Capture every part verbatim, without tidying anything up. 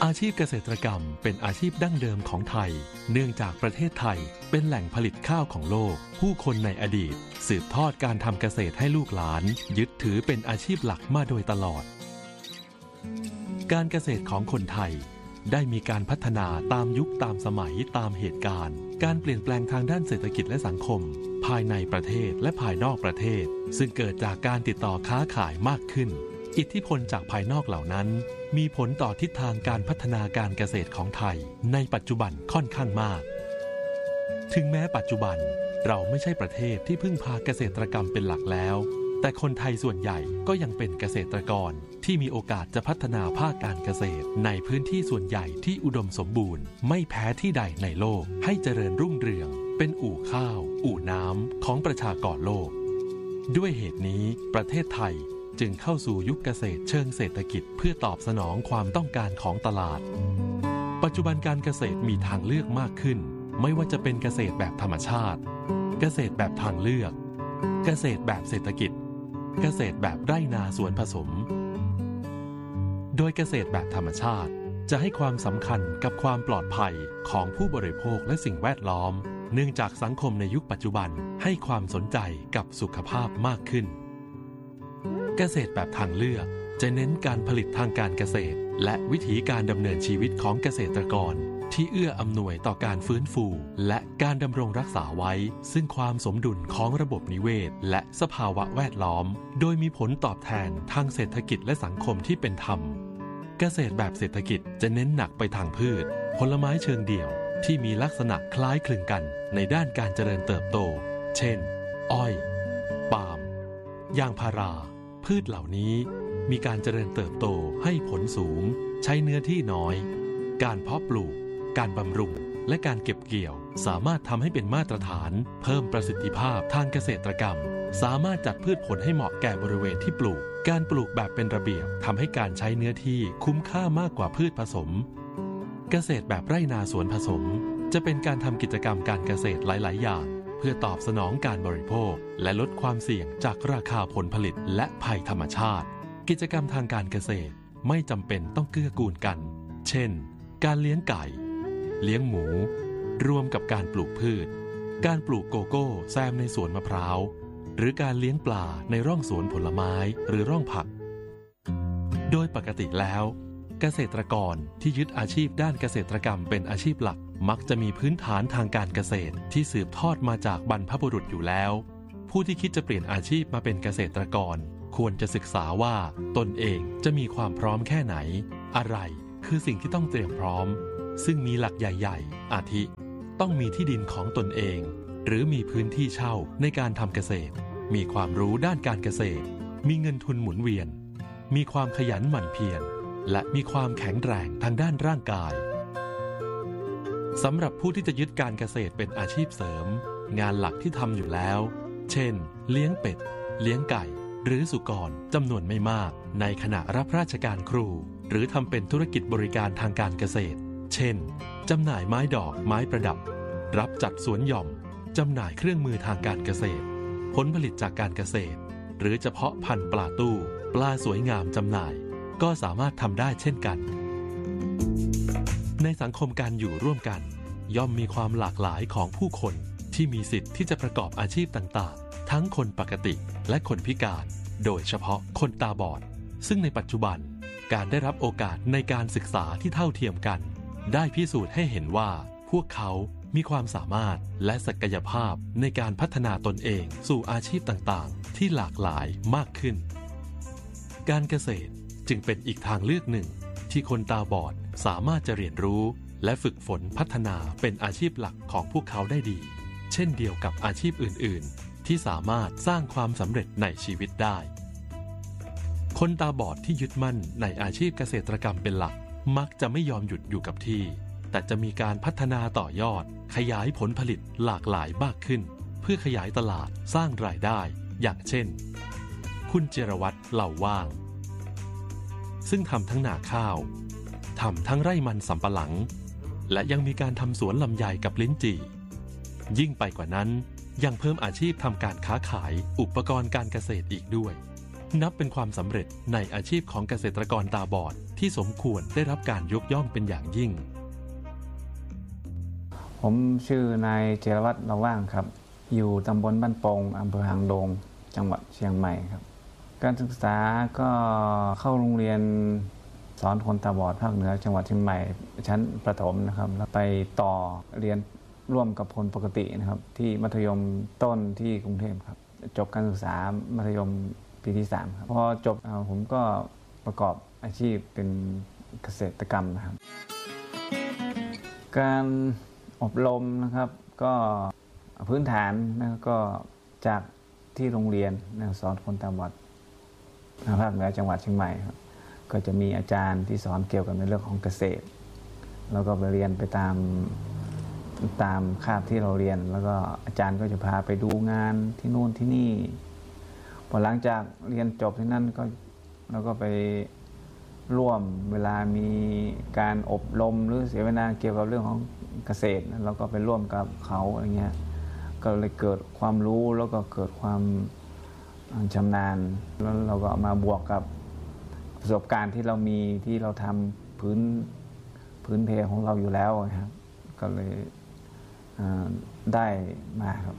อาชีพเกษตรกรรมเป็นอาชีพดั้งเดิมของไทยเนื่องจากประเทศไทยเป็นแหล่งผลิตข้าวของโลกผู้คนในอดีตสืบทอดการทำเกษตรให้ลูกหลานยึดถือเป็นอาชีพหลักมาโดยตลอดการเกษตรของคนไทยได้มีการพัฒนาตามยุคตามสมัยตามเหตุการณ์การเปลี่ยนแปลงทางด้านเศรษฐกิจและสังคมภายในประเทศและภายนอกประเทศซึ่งเกิดจากการติดต่อค้าขายมากขึ้นอิทธิพลจากภายนอกเหล่านั้นมีผลต่อทิศทางการพัฒนาการเกษตรของไทยในปัจจุบันค่อนข้างมากถึงแม้ปัจจุบันเราไม่ใช่ประเทศที่พึ่งพาเกษตรกรรมเป็นหลักแล้วแต่คนไทยส่วนใหญ่ก็ยังเป็นเกษตรกรที่มีโอกาสจะพัฒนาภาคการเกษตรในพื้นที่ส่วนใหญ่ที่อุดมสมบูรณ์ไม่แพ้ที่ใดในโลกให้เจริญรุ่งเรืองเป็นอู่ข้าวอู่น้ำของประชากรโลกด้วยเหตุนี้ประเทศไทยจึงเข้าสู่ยุคเกษตรเชิงเศรษฐกิจเพื่อตอบสนองความต้องการของตลาดปัจจุบันการเกษตรมีทางเลือกมากขึ้นไม่ว่าจะเป็นเกษตรแบบธรรมชาติเกษตรแบบทางเลือกเกษตรแบบเศรษฐกิจเกษตรแบบไร่นาสวนผสมโดยเกษตรแบบธรรมชาติจะให้ความสำคัญกับความปลอดภัยของผู้บริโภคและสิ่งแวดล้อมเนื่องจากสังคมในยุคปัจจุบันให้ความสนใจกับสุขภาพมากขึ้นเกษตรแบบทางเลือกจะเน้นการผลิตทางการเกษตรและวิถีการดำเนินชีวิตของเกษตรกรที่เอื้ออำนวยต่อการฟื้นฟูและการดำรงรักษาไว้ซึ่งความสมดุลของระบบนิเวศและสภาวะแวดล้อมโดยมีผลตอบแทนทางเศรษฐกิจและสังคมที่เป็นธรรมเกษตรแบบเศรษฐกิจจะเน้นหนักไปทางพืชผลไม้เชิงเดี่ยวที่มีลักษณะคล้ายคลึงกันในด้านการเจริญเติบโตเช่นอ้อยปาล์มยางพาราพืชเหล่านี้มีการเจริญเติบโตให้ผลสูงใช้เนื้อที่น้อยการเพาะปลูกการบำรุงและการเก็บเกี่ยวสามารถทำให้เป็นมาตรฐานเพิ่มประสิทธิภาพทางเกษตรกรรมสามารถจัดพืชผลให้เหมาะแก่บริเวณที่ปลูกการปลูกแบบเป็นระเบียบทำให้การใช้เนื้อที่คุ้มค่ามากกว่าพืชผสมเกษตรแบบไร่นาสวนผสมจะเป็นการทำกิจกรรมการเกษตรหลายๆอย่างเพื่อตอบสนองการบริโภคและลดความเสี่ยงจากราคาผลผลิตและภัยธรรมชาติกิจกรรมทางการเกษตรไม่จำเป็นต้องเกื้อกูลกันเช่นการเลี้ยงไก่เลี้ยงหมูรวมกับการปลูกพืชการปลูกโกโก้แซมในสวนมะพร้าวหรือการเลี้ยงปลาในร่องสวนผลไม้หรือร่องผักโดยปกติแล้วเกษตรกรที่ยึดอาชีพด้านเกษตรกรรมเป็นอาชีพหลักมักจะมีพื้นฐานทางการเกษตรที่สืบทอดมาจากบรรพบุรุษอยู่แล้วผู้ที่คิดจะเปลี่ยนอาชีพมาเป็นเกษตรกรควรจะศึกษาว่าตนเองจะมีความพร้อมแค่ไหนอะไรคือสิ่งที่ต้องเตรียมพร้อมซึ่งมีหลักใหญ่ๆอาทิต้องมีที่ดินของตนเองหรือมีพื้นที่เช่าในการทำเกษตรมีความรู้ด้านการเกษตรมีเงินทุนหมุนเวียนมีความขยันหมั่นเพียรและมีความแข็งแรงทางด้านร่างกายสำหรับผู้ที่จะยึดการเกษตรเป็นอาชีพเสริมงานหลักที่ทำอยู่แล้วเช่นเลี้ยงเป็ดเลี้ยงไก่หรือสุกรจำนวนไม่มากในขณะรับราชการครูหรือทำเป็นธุรกิจบริการทางการเกษตรเช่นจำหน่ายไม้ดอกไม้ประดับรับจัดสวนหย่อมจำหน่ายเครื่องมือทางการเกษตรผลผลิตจากการเกษตรหรือเฉพาะพันธุ์ปลาตู้ปลาสวยงามจำหน่ายก็สามารถทำได้เช่นกันในสังคมการอยู่ร่วมกันย่อมมีความหลากหลายของผู้คนที่มีสิทธิ์ที่จะประกอบอาชีพต่างๆทั้งคนปกติและคนพิการโดยเฉพาะคนตาบอดซึ่งในปัจจุบันการได้รับโอกาสในการศึกษาที่เท่าเทียมกันได้พิสูจน์ให้เห็นว่าพวกเขามีความสามารถและศักยภาพในการพัฒนาตนเองสู่อาชีพต่างๆที่หลากหลายมากขึ้นการเกษตรจึงเป็นอีกทางเลือกหนึ่งที่คนตาบอดสามารถจะเรียนรู้และฝึกฝนพัฒนาเป็นอาชีพหลักของพวกเขาได้ดีเช่นเดียวกับอาชีพอื่นๆที่สามารถสร้างความสำเร็จในชีวิตได้คนตาบอดที่ยึดมั่นในอาชีพเกษตรกรรมเป็นหลักมักจะไม่ยอมหยุดอยู่กับที่แต่จะมีการพัฒนาต่อยอดขยายผลผลิตหลากหลายมากขึ้นเพื่อขยายตลาดสร้างรายได้อย่างเช่นคุณเจรวัตรเหล่าว่างซึ่งทำทั้งนาข้าวทำทั้งไร่มันสำปะหลังและยังมีการทำสวนลำไยกับลิ้นจี่ยิ่งไปกว่านั้นยังเพิ่มอาชีพทำการค้าขายอุปกรณ์การเกษตรอีกด้วยนับเป็นความสำเร็จในอาชีพของเกษตรกรตาบอดที่สมควรได้รับการยกย่องเป็นอย่างยิ่งผมชื่อนายเจรวัตรละว่างครับอยู่ตำบลบ้านโป่งอำเภอหางดงจังหวัดเชียงใหม่ครับการศึกษาก็เข้าโรงเรียนสอนคนตาบอดภาคเหนือจังหวัดเชียงใหม่ชั้นประถมนะครับแล้วไปต่อเรียนร่วมกับคนปกตินะครับที่มัธยมต้นที่กรุงเทพครับจบการศึกษามัธยมปีที่สามครับพอจบผมก็ประกอบอาชีพเป็นเกษตรกรรมนะครับการอบรมนะครับก็พื้นฐานนะก็จากที่โรงเรียนนะสอนคนตาบอดภาคเหนือจังหวัดเชียงใหม่ครับก็จะมีอาจารย์ที่สอนเกี่ยวกับในเรื่องของเกษตรแล้วก็ไปเรียนไปตามตามคาบที่เราเรียนแล้วก็อาจารย์ก็จะพาไปดูงานที่นู่นที่นี่พอหลังจากเรียนจบที่นั่นก็เราก็ไปร่วมเวลามีการอบรมหรือเสวนาเกี่ยวกับเรื่องของเกษตรเราก็ไปร่วมกับเขาอะไรเงี้ยก็เลยเกิดความรู้แล้วก็เกิดความชำนาญแล้วเราก็มาบวกกับประสบการณ์ที่เรามีที่เราทำพื้นพื้นเพของเราอยู่แล้วครับก็เลยได้มาครับ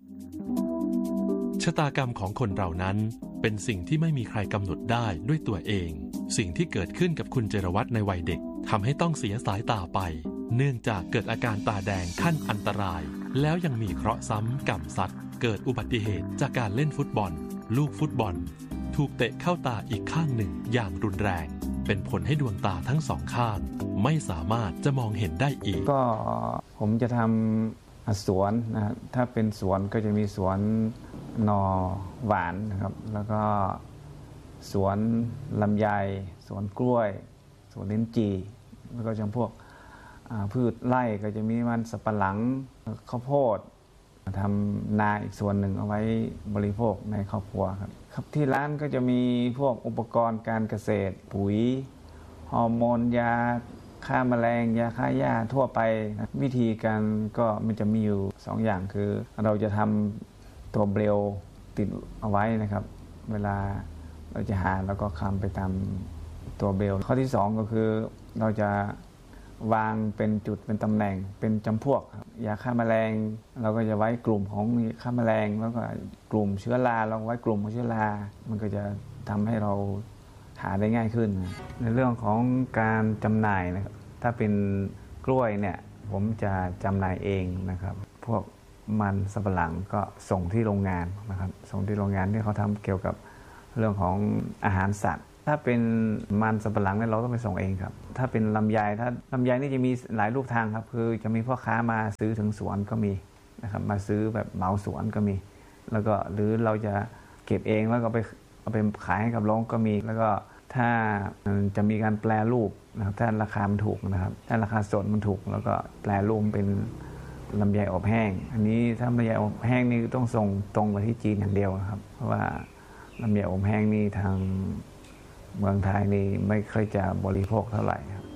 ชะตากรรมของคนเรานั้นเป็นสิ่งที่ไม่มีใครกำหนดได้ด้วยตัวเองสิ่งที่เกิดขึ้นกับคุณเจรวัตรในวัยเด็กทำให้ต้องเสียสายตาไปเนื่องจากเกิดอาการตาแดงขั้นอันตรายแล้วยังมีเคราะห์ซ้ำกรรมสัตว์เกิดอุบัติเหตุจากการเล่นฟุตบอลลูกฟุตบอลถูกเตะเข้าตาอีกข้างหนึ่งอย่างรุนแรงเป็นผลให้ดวงตาทั้งสองข้างไม่สามารถจะมองเห็นได้อีกก็ผมจะทำสวนนะถ้าเป็นสวนก็จะมีสวนหน่อหวานนะครับแล้วก็สวนลำไยสวนกล้วยสวนลิ้นจี่แล้วก็จำพวกพืชไร่ก็จะมีมันสับปะหลังข้าวโพดทำนาอีกส่วนหนึ่งเอาไว้บริโภคในครอบครัวครับครับที่ร้านก็จะมีพวกอุปกรณ์การเกษตรปุ๋ยฮอร์โมนยาฆ่าแมลงยาฆ่าหญ้าทั่วไปนะวิธีการก็มันจะมีอยู่สองอย่างคือเราจะทำตัวเบลติดเอาไว้นะครับเวลาเราจะหาแล้วก็คำไปตามตัวเบลข้อที่สองก็คือเราจะวางเป็นจุดเป็นตำแหน่งเป็นจำพวกยาฆ่าแมลงเราก็จะไว้กลุ่มของฆ่าแมลงแล้วก็กลุ่มเชื้อราเราไว้กลุ่มของเชื้อรามันก็จะทำให้เราหาได้ง่ายขึ้นในเรื่องของการจำหน่ายนะครับถ้าเป็นกล้วยเนี่ยผมจะจำหน่ายเองนะครับพวกมันสับปะหลังก็ส่งที่โรงงานนะครับส่งที่โรงงานที่เขาทำเกี่ยวกับเรื่องของอาหารสัตว์ถ้าเป็นมันสับปะหลังเนี่ยเราต้องไปส่งเองครับถ้าเป็นลำไยถ้าลำไยนี่จะมีหลายรูปทางครับคือจะมีพ่อค้ามาซื้อถึงสวนก็มีนะครับมาซื้อแบบเหมาสวนก็มีแล้วก็หรือเราจะเก็บเองแล้วก็ไปเอาไปขายให้กับโรงก็มีแล้วก็ถ้าจะมีการแปรรูปนะครับถ้าราคามันถูกนะครับถ้าราคาสดมันถูกแล้วก็แปรรูปเป็นลำไยอบแห้งอันนี้ถ้าลำไยอบแห้งนี่ต้องส่งตรงไปที่จีนอย่างเดียวนะครับเพราะว่าลำไยอบแห้งนี่ทางเมืองไทยนี่ไม่ค่อยจะบริโภคเท่าไหร่ครับ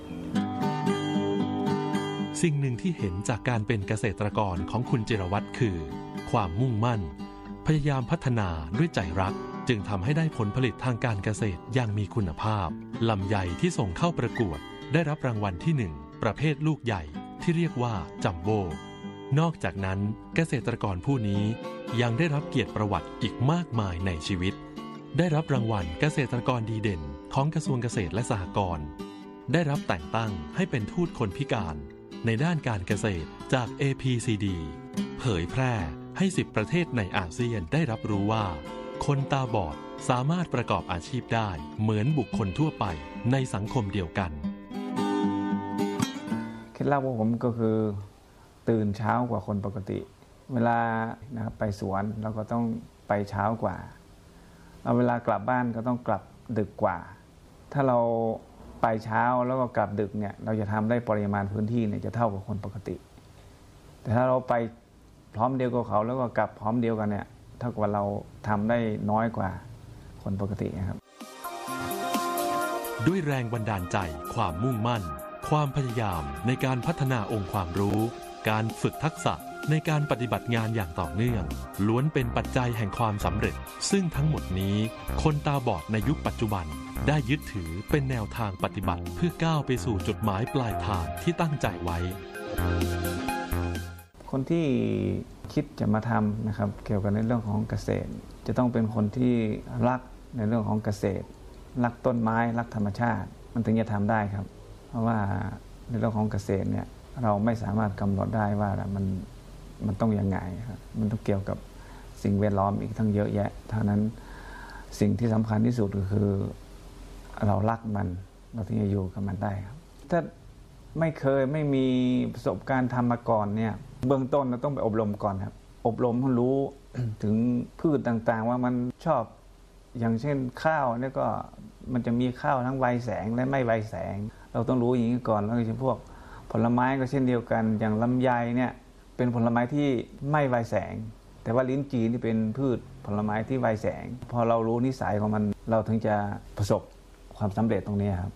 สิ่งหนึ่งที่เห็นจากการเป็นเกษตรกรของคุณเจรวัตรคือความมุ่งมั่นพยายามพัฒนาด้วยใจรักจึงทำให้ได้ผลผลิตทางการเกษตรอย่างมีคุณภาพลำไยที่ส่งเข้าประกวดได้รับรางวัลที่หนึ่งประเภทลูกใหญ่ที่เรียกว่าจัมโบ้นอกจากนั้นเกษตรกรผู้นี้ยังได้รับเกียรติประวัติอีกมากมายในชีวิตได้รับรางวัลเกษตรกรดีเด่นของกระทรวงเกษตรและสหกรณ์ได้รับแต่งตั้งให้เป็นทูตคนพิการในด้านการเกษตรจาก เอ พี ซี ดี เผยแพร่ให้สิบประเทศในอาเซียนได้รับรู้ว่าคนตาบอดสามารถประกอบอาชีพได้เหมือนบุคคลทั่วไปในสังคมเดียวกันเคล็ดลับของผมก็คือตื่นเช้ากว่าคนปกติเวลานะครับไปสวนเราก็ต้องไปเช้ากว่าเอาเวลากลับบ้านก็ต้องกลับดึกกว่าถ้าเราไปเช้าแล้วก็กลับดึกเนี่ยเราจะทำได้ปริมาณพื้นที่เนี่ยจะเท่ากับคนปกติแต่ถ้าเราไปพร้อมเดียวกับเขาแล้วก็กลับพร้อมเดียวกันเนี่ยเท่ากับเราทำได้น้อยกว่าคนปกตินะครับด้วยแรงบันดาลใจความมุ่งมั่นความพยายามในการพัฒนาองค์ความรู้การฝึกทักษะในการปฏิบัติงานอย่างต่อเนื่องล้วนเป็นปัจจัยแห่งความสำเร็จซึ่งทั้งหมดนี้คนตาบอดในยุคปัจจุบันได้ยึดถือเป็นแนวทางปฏิบัติเพื่อก้าวไปสู่จุดหมายปลายทางที่ตั้งใจไว้คนที่คิดจะมาทำนะครับเกี่ยวกับในเรื่องของเกษตรจะต้องเป็นคนที่รักในเรื่องของเกษตรรักต้นไม้รักธรรมชาติมันถึงจะทำได้ครับเพราะว่าในเรื่องของเกษตรเนี่ยเราไม่สามารถกำหนดได้ว่ามันมันต้องยังไงครับมันต้องเกี่ยวกับสิ่งแวดล้อมอีกทั้งเยอะแยะเท่านั้นสิ่งที่สำคัญที่สุดก็คือเรารักมันเราถึงจะอยู่กับมันได้ครับถ้าไม่เคยไม่มีประสบการณ์ทำมาก่อนเนี่ยเบื้องต้นเราต้องไปอบรมก่อนครับอบรมให้รู้ ถึงพืชต่างๆว่ามันชอบอย่างเช่นข้าวเนี่ยก็มันจะมีข้าวทั้งไวแสงและไม่ไวแสงเราต้องรู้อย่างนี้ก่อนแล้วก็เช่นพวกผลไม้ก็เช่นเดียวกันอย่างลำไยเนี่ยเป็นผลไม้ที่ไม่ไวแสงแต่ว่าลิ้นจี่นี่เป็นพืชผลไม้ที่ไวแสงพอเรารู้นิสัยของมันเราถึงจะประสบความสำเร็จตรงนี้ครับ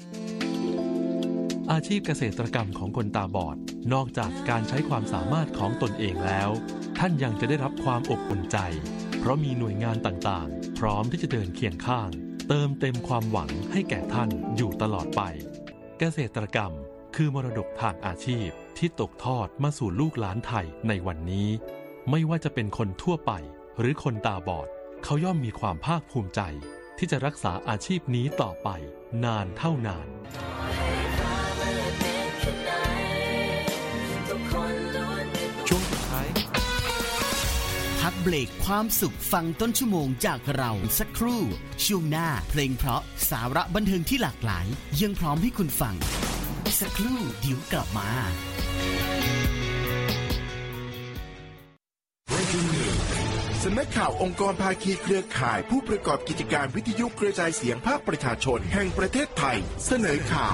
อาชีพเกษตรกรรมของคนตาบอดนอกจากการใช้ความสามารถของตนเองแล้วท่านยังจะได้รับความอบอุ่นใจเพราะมีหน่วยงานต่างๆพร้อมที่จะเดินเคียงข้างเติมเต็มความหวังให้แก่ท่านอยู่ตลอดไปเกษตรกรรมคือมรดกทางอาชีพที่ตกทอดมาสู่ลูกหลานไทยในวันนี้ไม่ว่าจะเป็นคนทั่วไปหรือคนตาบอดเขาย่อมมีความภาคภูมิใจที่จะรักษาอาชีพนี้ต่อไปนานเท่านานช่วงสุดท้ายพักเบรกความสุขฟังต้นชั่วโมงจากเราสักครู่ช่วงหน้าเพลงเพราะสาระบันเทิงที่หลากหลายยังพร้อมให้คุณฟังสักครู่เดี๋ยวกลับมาสำนักข่าวองค์กรภาคีเครือข่ายผู้ประกอบกิจการวิทยุกระจายเสียงภาคประชาชนแห่งประเทศไทยเสนอข่า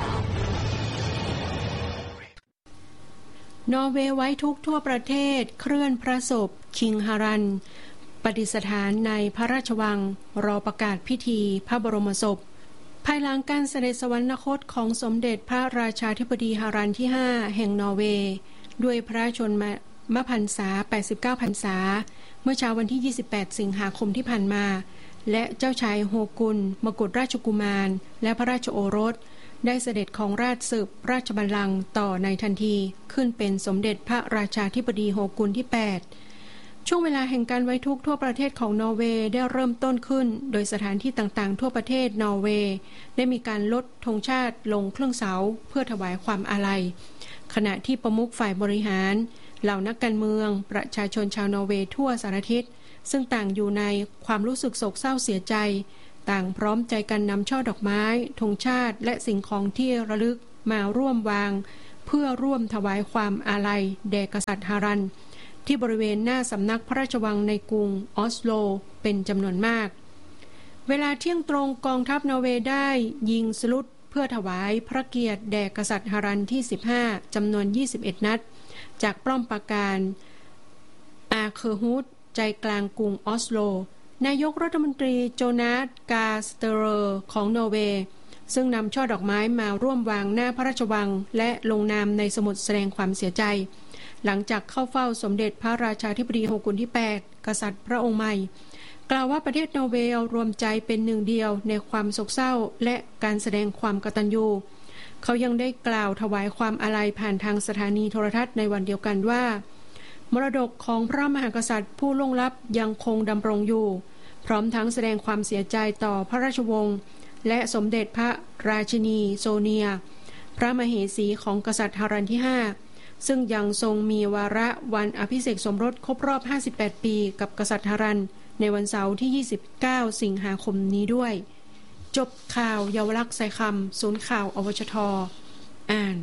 วนอร์เวย์ไว้ทุกทั่วประเทศเคลื่อนพระศพคิงฮารันประดิษฐานในพระราชวังรอประกาศพิธีพระบรมศพภายหลังการเสด็จสวรรคตของสมเด็จพระราชาธิบดีฮารันที่ห้าแห่งนอร์เวย์ด้วยพระชนมพรรษาแปดสิบเก้าพรรษาเมื่อเช้าวันที่ยี่สิบแปดสิงหาคมที่ผ่านมาและเจ้าชายโฮกุนมกุฎราชกุมารและพระราชโอรสได้เสด็จของราชสืบราชบัลลังก์ต่อในทันทีขึ้นเป็นสมเด็จพระราชาธิบดีโฮกุนที่แปดช่วงเวลาแห่งการไว้ทุกข์ทั่วประเทศของนอร์เวย์ได้เริ่มต้นขึ้นโดยสถานที่ต่างๆทั่วประเทศนอร์เวย์ได้มีการลดธงชาติลงเครื่องเสาเพื่อถวายความอาลัยขณะที่ประมุขฝ่ายบริหารเหล่านักการเมืองประชาชนชาวนอร์เวย์ทั่วสารทิศซึ่งต่างอยู่ในความรู้สึกโศกเศร้าเสียใจต่างพร้อมใจกันนำช่อดอกไม้ธงชาติและสิ่งของที่ระลึกมาร่วมวางเพื่อร่วมถวายความอาลัยแด่กษัตริย์ฮารันที่บริเวณหน้าสำนักพระราชวังในกรุงออสโลเป็นจำนวนมากเวลาเที่ยงตรงกองทัพนอร์เวย์ได้ยิงสลุดเพื่อถวายพระเกียรติแด่กษัตริย์ฮารันที่สิบห้าจำนวนยี่สิบเอ็ดนัดจากป้อมปราการอาเคอร์ฮูดใจกลางกรุงออสโลนายกรัฐมนตรีโจนาสกาสเตเรอร์ของนอร์เวย์ซึ่งนำช่อดอกไม้มาร่วมวางหน้าพระราชวังและลงนามในสมุดแสดงความเสียใจหลังจากเข้าเฝ้าสมเด็จพระราชาธิบดีโฮกุนที่แปดกษัตริย์พระองค์ใหม่กล่าวว่าประเทศนอร์เวย์รวมใจเป็นหนึ่งเดียวในความโศกเศร้าและการแสดงความกตัญญูเขายังได้กล่าวถวายความอาลัยผ่านทางสถานีโทรทัศน์ในวันเดียวกันว่ามรดกของพระมหากษัตริย์ผู้ล่วงลับยังคงดำรงอยู่พร้อมทั้งแสดงความเสียใจต่อพระราชวงศ์และสมเด็จพระราชินีโซเนียพระมเหสีของกษัตริย์ฮารันที่ห้าซึ่งยังทรงมีวาระวันอภิเษกสมรสครบรอบห้าสิบแปดปีกับกษัตริย์ฮารันในวันเสาร์ที่ยี่สิบเก้าสิงหาคมนี้ด้วยจบข่าวเยาวลักษณ์ใส่คำศูนย์ข่าวอวชท.อ่าน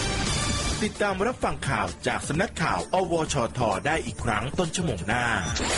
ติดตามรับฟังข่าวจากสำนักข่าวอวชท.ได้อีกครั้งต้นชั่วโมงหน้า